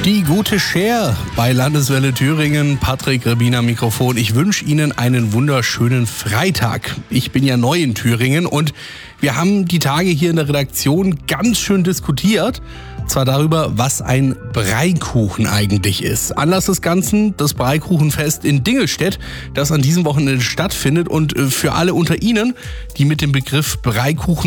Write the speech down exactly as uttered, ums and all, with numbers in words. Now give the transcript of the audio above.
Die gute Cher bei Landeswelle Thüringen, Patrick Rebiner Mikrofon. Ich wünsche Ihnen einen wunderschönen Freitag. Ich bin ja neu in Thüringen und wir haben die Tage hier in der Redaktion ganz schön diskutiert. Zwar darüber, was ein Breikuchen eigentlich ist. Anlass des Ganzen, das Breikuchenfest in Dingelstedt, das an diesem Wochenende stattfindet. Und für alle unter Ihnen, die mit dem Begriff Breikuchen